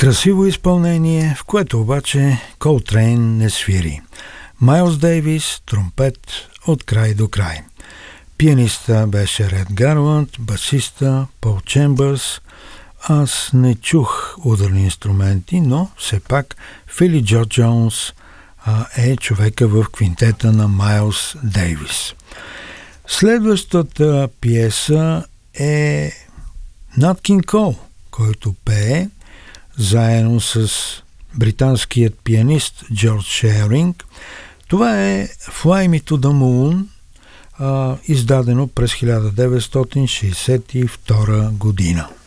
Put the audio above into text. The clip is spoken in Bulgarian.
Красиво изпълнение, в което обаче Колтрейн не свири. Майлс Дейвис, тромпет от край до край. Пианиста беше Ред Гарланд, басиста Пол Чембърс. Аз не чух ударни инструменти, но все пак Фили Джо Джонс е човека в квинтета на Майлс Дейвис. Следващата пиеса е Нат Кинг Кол, който пее заедно с британският пианист Джордж Шеринг. Това е Fly Me to the Moon, издадено през 1962 година.